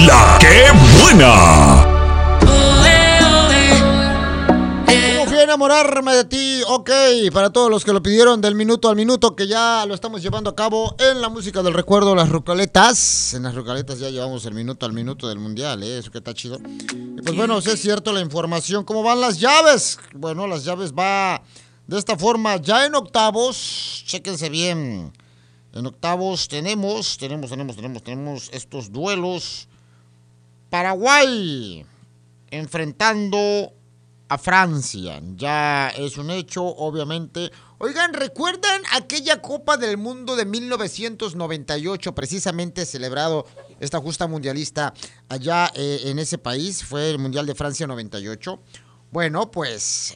La que buena. ¿Cómo fui a enamorarme de ti? Ok, para todos los que lo pidieron del minuto al minuto, que ya lo estamos llevando a cabo en la música del recuerdo, las rucaletas. En las rucaletas ya llevamos el minuto al minuto del mundial, eso que está chido. Y pues bueno, si es cierto la información. ¿Cómo van las llaves? Bueno, las llaves va de esta forma. Ya en octavos, chéquense bien. En octavos tenemos estos duelos. Paraguay enfrentando a Francia. Ya es un hecho, obviamente. Oigan, ¿recuerdan aquella Copa del Mundo de 1998? Precisamente celebrado esta justa mundialista allá en ese país. Fue el Mundial de Francia 98. Bueno, pues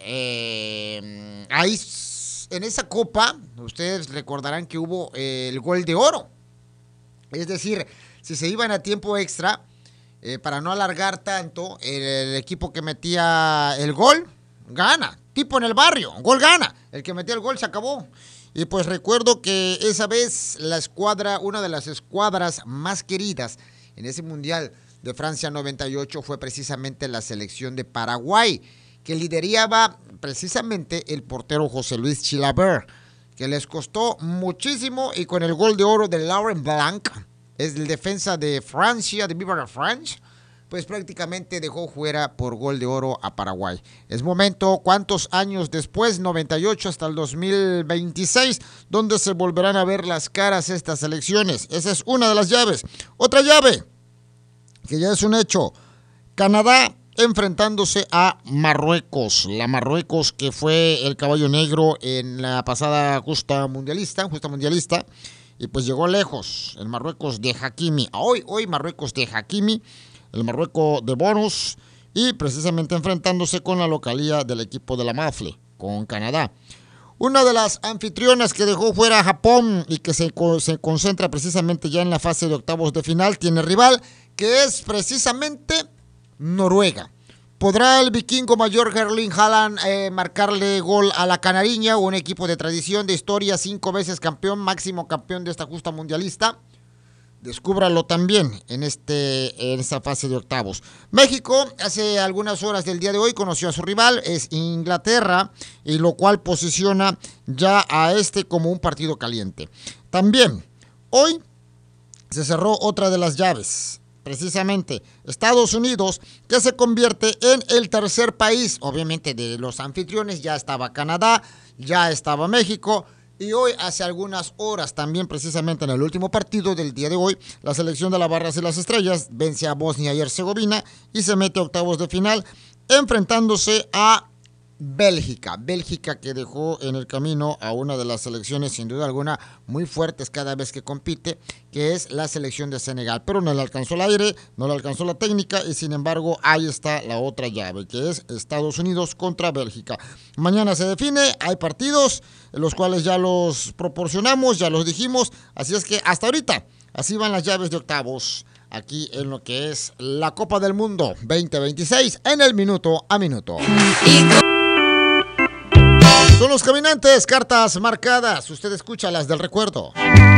ahí en esa Copa, ustedes recordarán que hubo el gol de oro. Es decir, si se iban a tiempo extra, para no alargar tanto, el equipo que metía el gol, gana. Tipo en el barrio, gol gana. El que metía el gol se acabó. Y pues recuerdo que esa vez la escuadra, una de las escuadras más queridas en ese Mundial de Francia 98 fue precisamente la selección de Paraguay, que lideraba precisamente el portero José Luis Chilavert, que les costó muchísimo, y con el gol de oro de Laurent Blanc, es el defensa de Francia, de Viva la France, pues prácticamente dejó fuera por gol de oro a Paraguay. Es momento, ¿cuántos años después? 98 hasta el 2026, donde se volverán a ver las caras estas elecciones. Esa es una de las llaves. Otra llave, que ya es un hecho, Canadá enfrentándose a Marruecos. La Marruecos que fue el caballo negro en la pasada justa mundialista. Y pues llegó lejos, el Marruecos de Hakimi. Hoy Marruecos de Hakimi, el Marruecos de Bonus, y precisamente enfrentándose con la localía del equipo de la Mafle, con Canadá. Una de las anfitrionas que dejó fuera a Japón y que se concentra precisamente ya en la fase de octavos de final, tiene rival, que es precisamente Noruega. ¿Podrá el vikingo mayor Erling Haaland marcarle gol a la canariña, un equipo de tradición, de historia, 5 veces campeón, máximo campeón de esta justa mundialista? Descúbralo también en esta fase de octavos. México, hace algunas horas del día de hoy, conoció a su rival, es Inglaterra, y lo cual posiciona ya a como un partido caliente. También, hoy se cerró otra de las llaves. Precisamente, Estados Unidos, que se convierte en el tercer país, obviamente de los anfitriones. Ya estaba Canadá, ya estaba México, y hoy, hace algunas horas, también precisamente en el último partido del día de hoy, la selección de las Barras y las Estrellas vence a Bosnia y Herzegovina y se mete a octavos de final, enfrentándose a Bélgica, que dejó en el camino a una de las selecciones sin duda alguna muy fuertes cada vez que compite, que es la selección de Senegal, pero no le alcanzó el aire, no le alcanzó la técnica, y sin embargo ahí está la otra llave, que es Estados Unidos contra Bélgica. Mañana se define, hay partidos, los cuales ya los proporcionamos, ya los dijimos, así es que hasta ahorita, así van las llaves de octavos, aquí en lo que es la Copa del Mundo 2026, en el minuto a minuto. Son los caminantes, cartas marcadas. Usted escucha las del recuerdo.